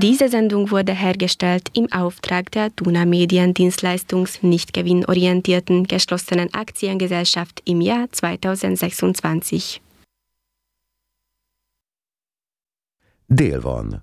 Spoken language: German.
Diese Sendung wurde hergestellt im Auftrag der Duna Mediendienstleistungs nicht gewinnorientierten geschlossenen Aktiengesellschaft im Jahr 2026. Dél van.